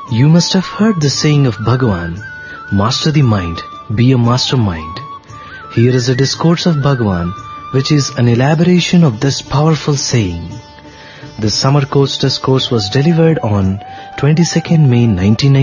You must have heard the saying of Bhagavan, master the mind, be a mastermind. Here is a discourse of Bhagavan, which is an elaboration of this powerful saying. The summer course discourse was delivered on 22nd May 1990